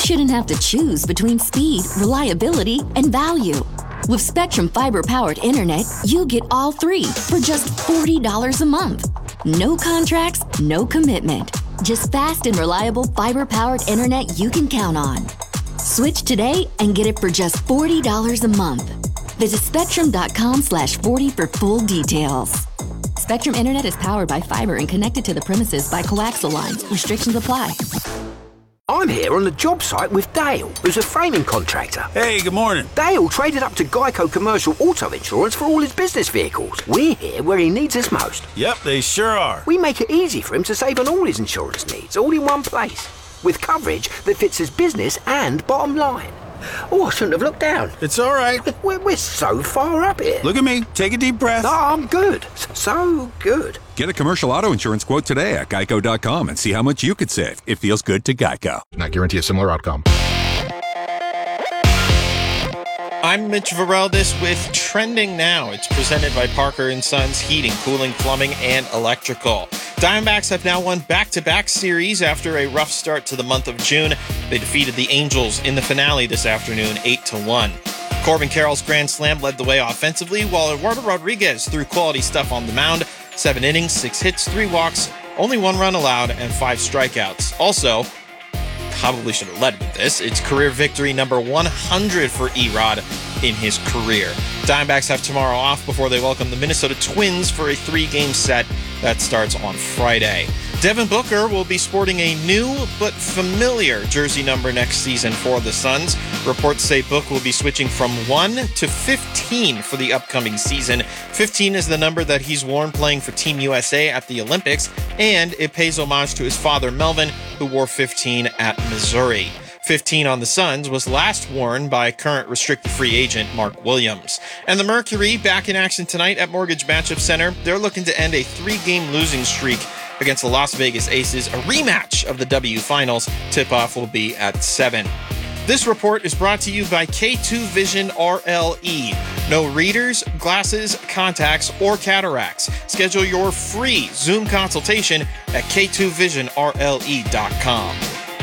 shouldn't have to choose between speed, reliability, and value. With Spectrum Fiber-powered internet, you get all three for just $40 a month. No contracts, no commitment. Just fast and reliable fiber-powered internet you can count on. Switch today and get it for just $40 a month. Visit spectrum.com/40 for full details. Spectrum Internet is powered by fiber and connected to the premises by coaxial lines. Restrictions apply. I'm here on the job site with Dale, who's a framing contractor. Hey, good morning. Dale traded up to Geico Commercial Auto Insurance for all his business vehicles. We're here where he needs us most. Yep, they sure are. We make it easy for him to save on all his insurance needs, all in one place, with coverage that fits his business and bottom line. Oh, I shouldn't have looked down. It's all right. We're so far up here. Look at me. Take a deep breath. No, I'm good. So good. Get a commercial auto insurance quote today at geico.com and see how much you could save. It feels good to Geico. Not guarantee a similar outcome. I'm Mitch Vareldis with Trending Now. It's presented by Parker & Sons Heating, Cooling, Plumbing, and Electrical. Diamondbacks have now won back-to-back series after a rough start to the month of June. They defeated the Angels in the finale this afternoon, 8-1. Corbin Carroll's grand slam led the way offensively, while Eduardo Rodriguez threw quality stuff on the mound. 7 innings, 6 hits, 3 walks, only 1 run allowed, and 5 strikeouts. Also, probably should have led with this, it's career victory number 100 for Erod in his career. Diamondbacks have tomorrow off before they welcome the Minnesota Twins for a 3-game set that starts on Friday. Devin Booker will be sporting a new but familiar jersey number next season for the Suns. Reports say Book will be switching from 1 to 15 for the upcoming season. 15 is the number that he's worn playing for Team USA at the Olympics, and it pays homage to his father Melvin, who wore 15 at Missouri. 15 on the Suns was last worn by current restricted free agent Mark Williams. And the Mercury back in action tonight at Mortgage Matchup Center. They're looking to end a 3-game losing streak against the Las Vegas Aces, a rematch of the W Finals. Tip-off will be at 7. This report is brought to you by K2 Vision RLE. No readers, glasses, contacts, or cataracts. Schedule your free Zoom consultation at k2visionrle.com.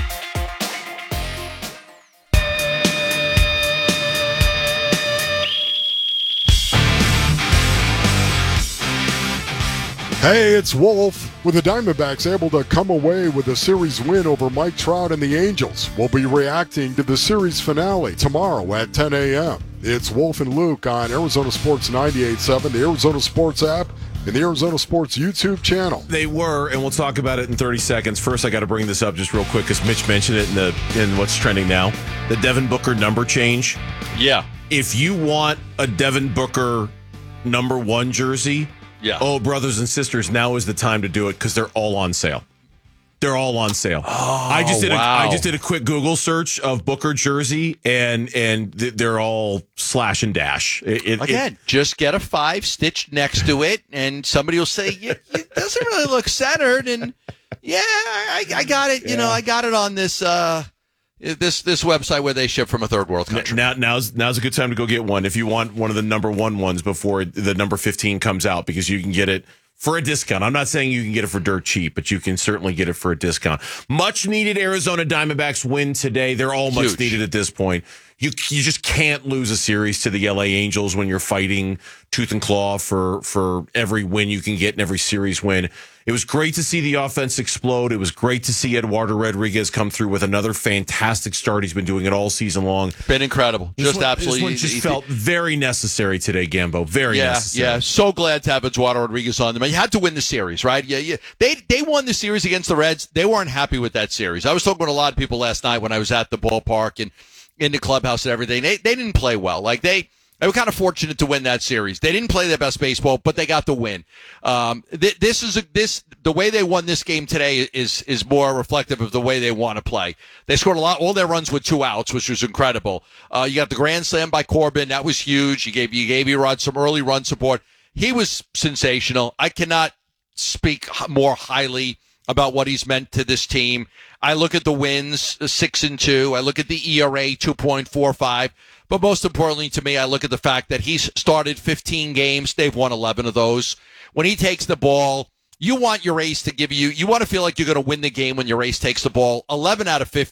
Hey, it's Wolf. With the Diamondbacks able to come away with a series win over Mike Trout and the Angels, we'll be reacting to the series finale tomorrow at 10 a.m. It's Wolf and Luke on Arizona Sports 98.7, the Arizona Sports app, and the Arizona Sports YouTube channel. They were, and we'll talk about it in 30 seconds. First, I got to bring this up just real quick because Mitch mentioned it in what's trending now. The Devin Booker number change. Yeah. If you want a Devin Booker number 1 jersey, oh, brothers and sisters, now is the time to do it because they're all on sale. They're all on sale. Oh, I just did wow. a quick Google search of Booker jersey, and they're all slash and dash. Again, just get a 5 stitched next to it, and somebody will say, it doesn't really look centered. And I got it. You know, I got it on this this website where they ship from a third world country. Now's a good time to go get one if you want one of the number 1 ones before the number 15 comes out, because you can get it for a discount. I'm not saying you can get it for dirt cheap, but you can certainly get it for a discount. Much needed Arizona Diamondbacks win today. They're all much needed at this point. You just can't lose a series to the LA Angels when you're fighting tooth and claw for every win you can get and every series win. It was great to see the offense explode. It was great to see Eduardo Rodriguez come through with another fantastic start. He's been doing it all season long. Been incredible. Absolutely. This one just felt very necessary today, Gambo. Very necessary. Yeah, so glad to have Eduardo Rodriguez on them. You had to win the series, right? Yeah. They won the series against the Reds. They weren't happy with that series. I was talking with a lot of people last night when I was at the ballpark and in the clubhouse and everything. They didn't play well. Like they were kind of fortunate to win that series. They didn't play their best baseball, but they got the win. The way they won this game today is more reflective of the way they want to play. They scored all their runs with 2 outs, which was incredible. You got the grand slam by Corbin. That was huge. You gave Erod some early run support. He was sensational. I cannot speak more highly about what he's meant to this team. I look at the wins, 6-2. I look at the ERA, 2.45. But most importantly to me, I look at the fact that he's started 15 games. They've won 11 of those. When he takes the ball, you want your ace to give you want to feel like you're going to win the game when your ace takes the ball. 11 out of 15.